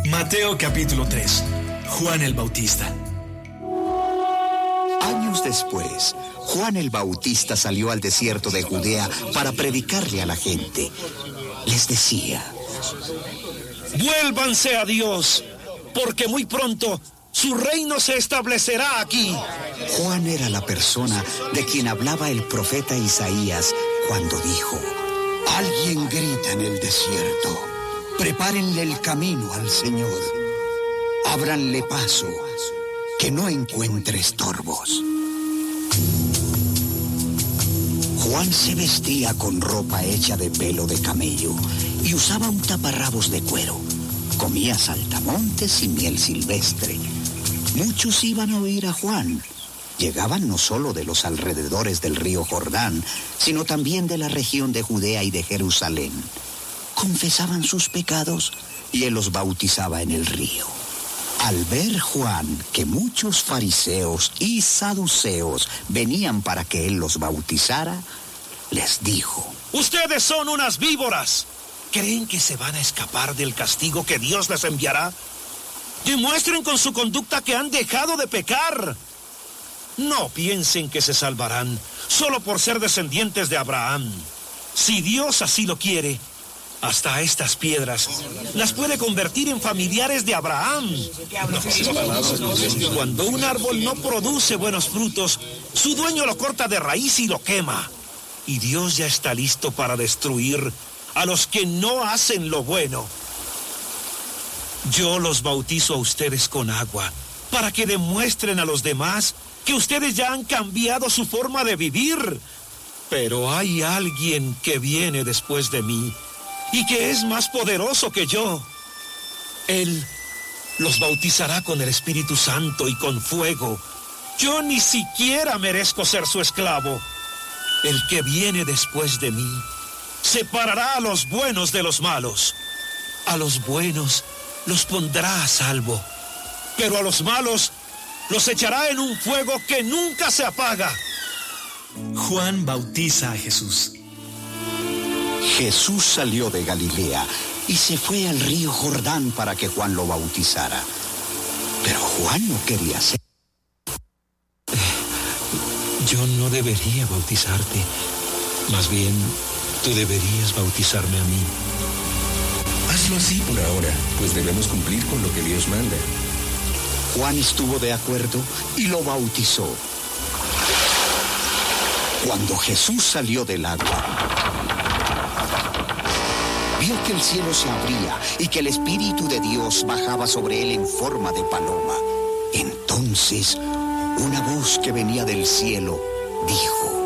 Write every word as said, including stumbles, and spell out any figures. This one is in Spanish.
Mateo capítulo tres. Juan el Bautista. Años después, Juan el Bautista salió al desierto de Judea para predicarle a la gente. Les decía: vuélvanse a Dios, porque muy pronto su reino se establecerá aquí. Juan era la persona de quien hablaba el profeta Isaías cuando dijo: alguien grita en el desierto, prepárenle el camino al Señor, ábranle paso, que no encuentre estorbos. Juan se vestía con ropa hecha de pelo de camello y usaba un taparrabos de cuero. Comía saltamontes y miel silvestre. Muchos iban a oír a Juan. Llegaban no solo de los alrededores del río Jordán, sino también de la región de Judea y de Jerusalén. Confesaban sus pecados y él los bautizaba en el río. Al ver Juan que muchos fariseos y saduceos venían para que él los bautizara, les dijo: ustedes son unas víboras. ¿Creen que se van a escapar del castigo que Dios les enviará? Demuestren con su conducta que han dejado de pecar. No piensen que se salvarán solo por ser descendientes de Abraham. Si Dios así lo quiere, hasta estas piedras las puede convertir en familiares de Abraham. Cuando un árbol no produce buenos frutos, su dueño lo corta de raíz y lo quema. Y Dios ya está listo para destruir a los que no hacen lo bueno. Yo los bautizo a ustedes con agua, para que demuestren a los demás que ustedes ya han cambiado su forma de vivir. Pero hay alguien que viene después de mí y que es más poderoso que yo. Él los bautizará con el Espíritu Santo y con fuego. Yo ni siquiera merezco ser su esclavo. El que viene después de mí separará a los buenos de los malos. A los buenos los pondrá a salvo, pero a los malos los echará en un fuego que nunca se apaga. Juan bautiza a Jesús. Jesús salió de Galilea y se fue al río Jordán para que Juan lo bautizara. Pero Juan no quería hacer. Yo no debería bautizarte. Más bien, tú deberías bautizarme a mí. Hazlo así por ahora, pues debemos cumplir con lo que Dios manda. Juan estuvo de acuerdo y lo bautizó. Cuando Jesús salió del agua, vio que el cielo se abría y que el Espíritu de Dios bajaba sobre él en forma de paloma. Entonces, una voz que venía del cielo dijo: